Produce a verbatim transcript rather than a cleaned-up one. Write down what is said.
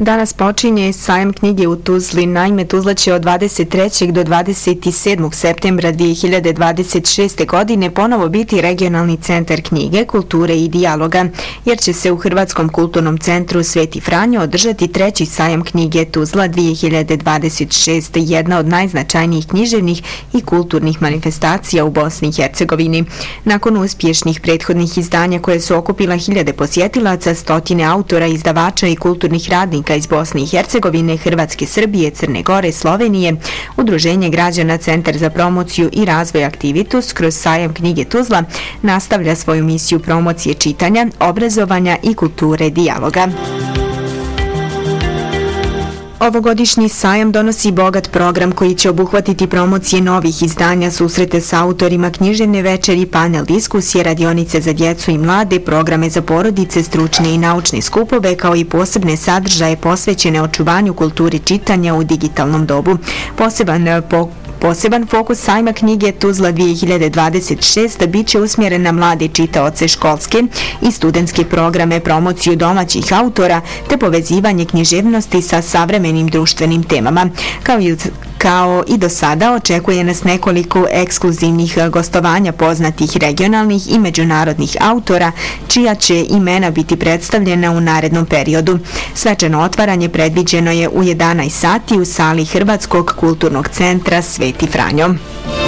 Danas počinje sajam knjige u Tuzli. Naime, Tuzla će od dvadeset trećeg do dvadeset sedmog septembra dvije hiljade dvadeset šeste. godine ponovo biti regionalni centar knjige, kulture i dijaloga, jer će se u Hrvatskom kulturnom centru Sveti Franjo održati treći sajam knjige Tuzla dvije hiljade dvadeset šeste. jedna od najznačajnijih književnih i kulturnih manifestacija u Bosni i Hercegovini. Nakon uspješnih prethodnih izdanja koje su okupila hiljade posjetilaca, stotine autora, izdavača i kulturnih radnika iz Bosne i Hercegovine, Hrvatske, Srbije, Crne Gore, Slovenije, Udruženje građana Centar za promociju i razvoj Aktivitus kroz sajam knjige Tuzla nastavlja svoju misiju promocije čitanja, obrazovanja i kulture dijaloga. Ovogodišnji sajam donosi bogat program koji će obuhvatiti promocije novih izdanja, susrete sa autorima, književne večeri, panel diskusije, radionice za djecu i mlade, programe za porodice, stručne i naučne skupove, kao i posebne sadržaje posvećene očuvanju kulturi čitanja u digitalnom dobu. Poseban po Poseban fokus sajma knjige Tuzla dvije hiljade dvadeset šeste. bit će usmjeren na mlade čitaoce, školske i studentske programe, promociju domaćih autora te povezivanje književnosti sa savremenim društvenim temama. Kao i Kao i do sada, očekuje nas nekoliko ekskluzivnih gostovanja poznatih regionalnih i međunarodnih autora, čija će imena biti predstavljena u narednom periodu. Svečano otvaranje predviđeno je u jedanaest sati u sali Hrvatskog kulturnog centra Sveti Franjo.